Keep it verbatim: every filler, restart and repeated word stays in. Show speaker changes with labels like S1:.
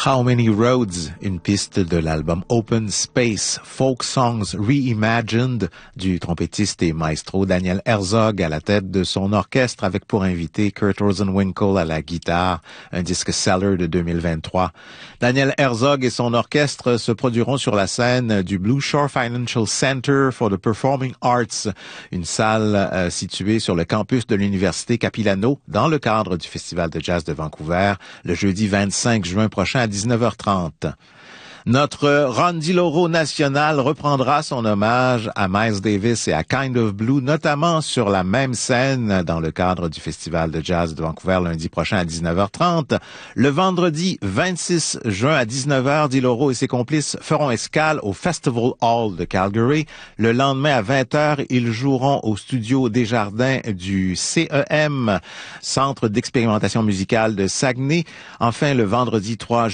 S1: How Many Roads, une piste de l'album Open Space, Folk Songs Reimagined du trompettiste et maestro Daniel Herzog à la tête de son orchestre avec pour invité Kurt Rosenwinkel à la guitare, un disque seller de deux mille vingt-trois. Daniel Herzog et son orchestre se produiront sur la scène du Blue Shore Financial Center for the Performing Arts, une salle euh, située sur le campus de l'Université Capilano dans le cadre du Festival de Jazz de Vancouver le jeudi vingt-cinq juin prochain à dix-neuf heures trente. Notre Rondiloro national reprendra son hommage à Miles Davis et à Kind of Blue, notamment sur la même scène dans le cadre du Festival de Jazz de Vancouver lundi prochain à dix-neuf heures trente. Le vendredi vingt-six juin à dix-neuf heures, Diloro et ses complices feront escale au Festival Hall de Calgary. Le lendemain à vingt heures, ils joueront au studio Desjardins du C E M, Centre d'expérimentation musicale de Saguenay. Enfin, le vendredi trois juin,